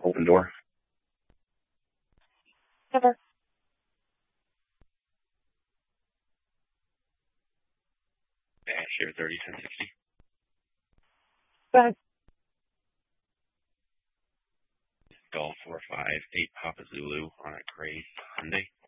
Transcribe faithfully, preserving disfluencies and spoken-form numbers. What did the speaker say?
Open door. Cover. Dash Air thirty, ten sixty. Go ahead. Golf four five eight Papa Zulu on a gray Hyundai.